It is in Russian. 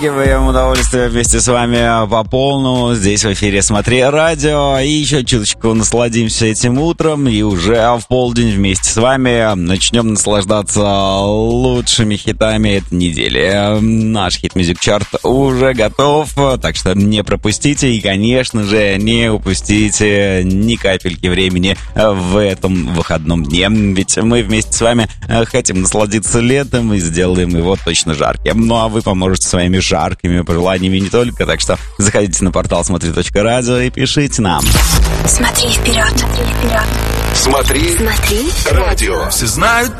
Удовольствие вместе с вами по полному. Здесь в эфире «Смотри радио». И еще чуточку насладимся этим утром. И уже в полдень вместе с вами начнем наслаждаться лучшими хитами этой недели. Наш хит-мьюзик-чарт уже готов, так что не пропустите. И, конечно же, не упустите ни капельки времени в этом выходном дне. Ведь мы вместе с вами хотим насладиться летом и сделаем его точно жарким. Ну а вы поможете своими жаркими пожеланиями не только, так что заходите на портал смотри.радио и пишите нам. Смотри вперед, смотри вперед. Смотри радио. Все знают